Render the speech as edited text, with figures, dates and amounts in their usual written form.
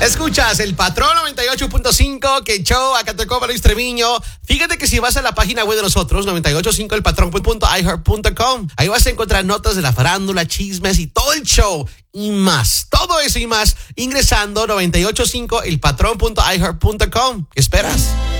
Escuchas el Patrón 98.5, que show, acá te cobra Luis Treviño. Fíjate que si vas a la página web de nosotros, 985elpatrón.iheart.com, ahí vas a encontrar notas de la farándula, chismes y todo el show y más. Todo eso y más ingresando 985elpatrón.iheart.com. ¿Qué esperas?